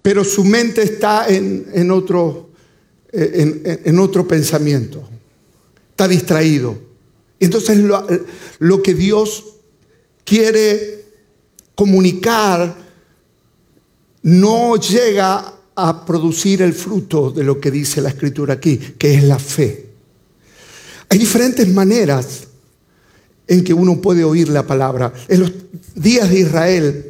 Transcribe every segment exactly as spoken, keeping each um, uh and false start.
pero su mente está en, en, otro, en, en otro pensamiento. Está distraído. Entonces lo, lo que Dios quiere comunicar no llega a producir el fruto de lo que dice la Escritura aquí, que es la fe. Hay diferentes maneras en que uno puede oír la palabra. En los días de Israel,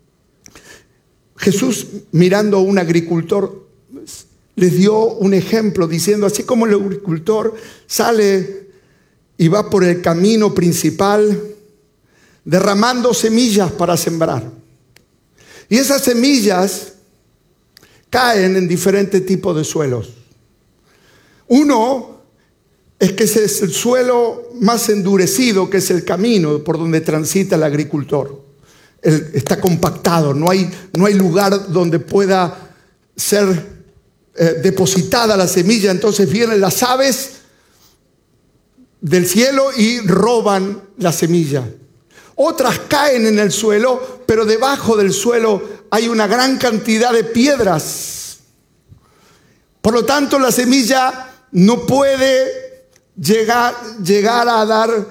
Jesús, mirando a un agricultor, les dio un ejemplo diciendo, así como el agricultor sale y va por el camino principal derramando semillas para sembrar. Y esas semillas caen en diferentes tipos de suelos. Uno es que ese es el suelo más endurecido, que es el camino por donde transita el agricultor. Él está compactado, no hay, no hay lugar donde pueda ser eh, depositada la semilla. Entonces vienen las aves del cielo y roban la semilla. Otras caen en el suelo, pero debajo del suelo hay una gran cantidad de piedras. Por lo tanto, la semilla no puede llegar, llegar a dar,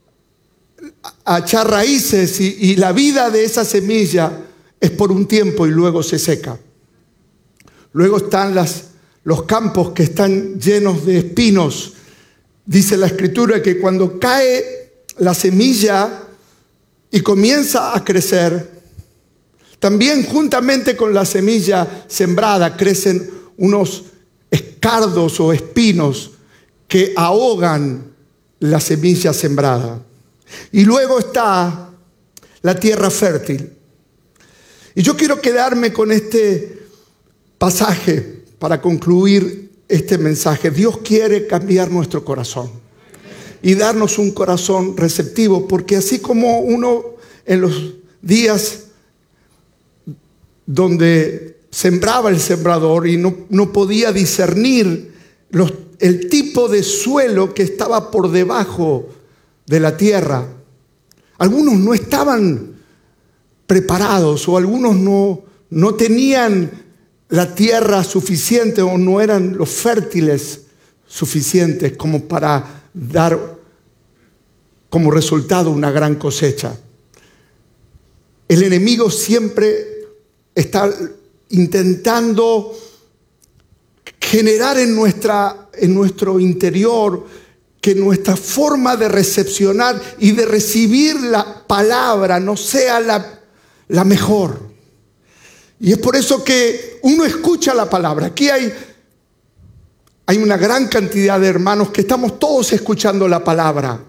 a echar raíces, y, y la vida de esa semilla es por un tiempo y luego se seca. Luego están las, los campos que están llenos de espinos. Dice la Escritura que cuando cae la semilla y comienza a crecer, también juntamente con la semilla sembrada crecen unos escardos o espinos que ahogan la semilla sembrada. Y luego está la tierra fértil. Y yo quiero quedarme con este pasaje para concluir este mensaje. Dios quiere cambiar nuestro corazón y darnos un corazón receptivo, porque así como uno en los días donde sembraba el sembrador y no, no podía discernir los, el tipo de suelo que estaba por debajo de la tierra, algunos no estaban preparados, o algunos no, no tenían la tierra suficiente, o no eran los fértiles suficientes como para dar como resultado una gran cosecha. El enemigo siempre está intentando generar en, nuestra, en nuestro interior que nuestra forma de recepcionar y de recibir la palabra no sea la, la mejor. Y es por eso que uno escucha la palabra. Aquí hay, hay una gran cantidad de hermanos que estamos todos escuchando la palabra.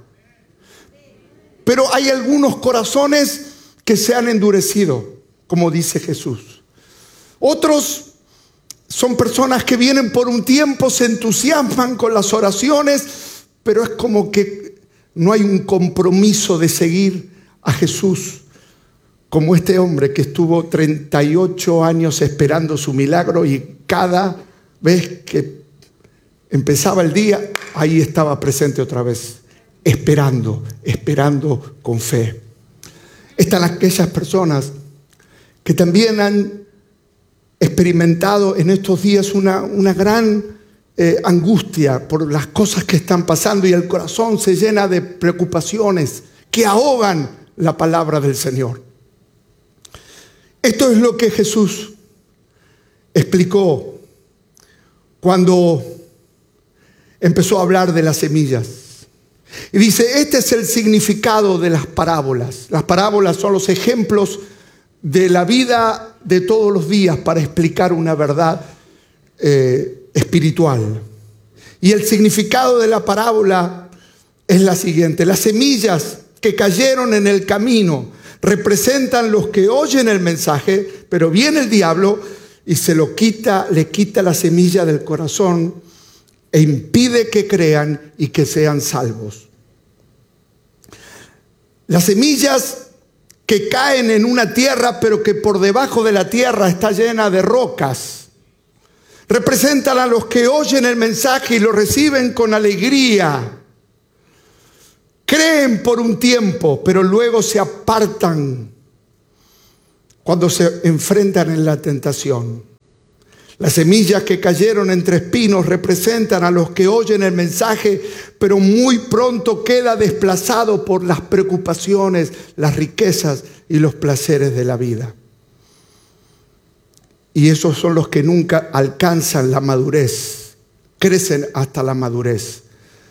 Pero hay algunos corazones que se han endurecido, como dice Jesús. Otros son personas que vienen por un tiempo, se entusiasman con las oraciones, pero es como que no hay un compromiso de seguir a Jesús, como este hombre que estuvo treinta y ocho años esperando su milagro, y cada vez que empezaba el día, ahí estaba presente otra vez, esperando, esperando con fe. Están aquellas personas que también han experimentado en estos días una, una gran eh, angustia por las cosas que están pasando, y el corazón se llena de preocupaciones que ahogan la palabra del Señor. Esto es lo que Jesús explicó cuando empezó a hablar de las semillas. Y dice, este es el significado de las parábolas. Las parábolas son los ejemplos de la vida de todos los días para explicar una verdad eh, espiritual. Y el significado de la parábola es la siguiente: las semillas que cayeron en el camino representan los que oyen el mensaje, pero viene el diablo y se lo quita, le quita la semilla del corazón e impide que crean y que sean salvos. Las semillas que caen en una tierra, pero que por debajo de la tierra está llena de rocas, representan a los que oyen el mensaje y lo reciben con alegría. Creen por un tiempo, pero luego se apartan cuando se enfrentan en la tentación. Las semillas que cayeron entre espinos representan a los que oyen el mensaje, pero muy pronto queda desplazado por las preocupaciones, las riquezas y los placeres de la vida. Y esos son los que nunca alcanzan la madurez, crecen hasta la madurez.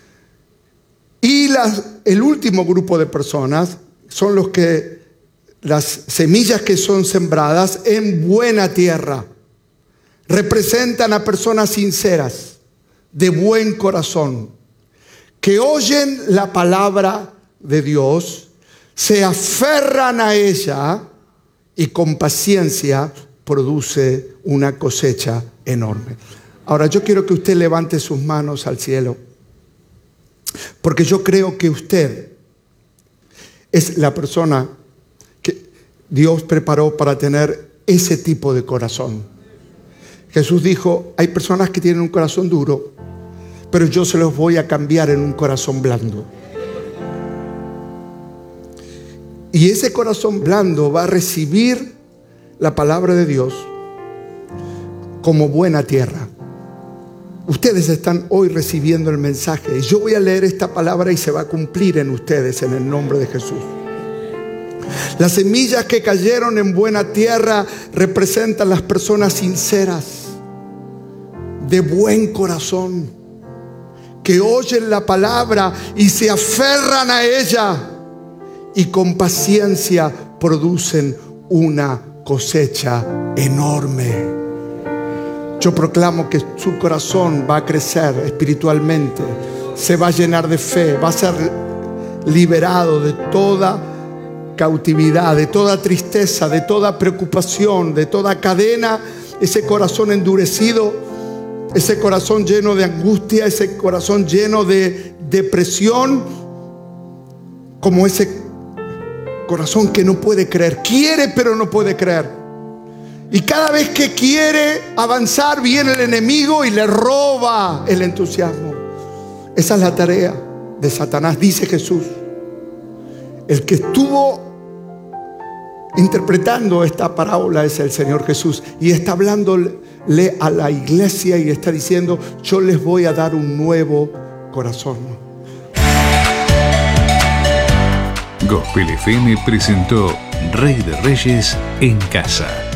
Y las, el último grupo de personas son los que, las semillas que son sembradas en buena tierra. Representan a personas sinceras, de buen corazón, que oyen la palabra de Dios, se aferran a ella y con paciencia produce una cosecha enorme. Ahora yo quiero que usted levante sus manos al cielo, porque yo creo que usted es la persona que Dios preparó para tener ese tipo de corazón. Jesús dijo, hay personas que tienen un corazón duro, pero yo se los voy a cambiar en un corazón blando. Y ese corazón blando va a recibir la palabra de Dios como buena tierra. Ustedes están hoy recibiendo el mensaje. Y yo voy a leer esta palabra y se va a cumplir en ustedes en el nombre de Jesús. Las semillas que cayeron en buena tierra representan las personas sinceras, de buen corazón, que oyen la palabra y se aferran a ella y con paciencia producen una cosecha enorme. Yo proclamo que su corazón va a crecer espiritualmente, se va a llenar de fe, va a ser liberado de toda cautividad, de toda tristeza, de toda preocupación, de toda cadena. Ese corazón endurecido, ese corazón lleno de angustia, ese corazón lleno de depresión, como ese corazón que no puede creer, quiere pero no puede creer. Y cada vez que quiere avanzar viene el enemigo y le roba el entusiasmo. Esa es la tarea de Satanás, dice Jesús. El que estuvo interpretando esta parábola es el Señor Jesús, y está hablándole a la iglesia y está diciendo, yo les voy a dar un nuevo corazón. Gospel F M presentó Rey de Reyes en Casa.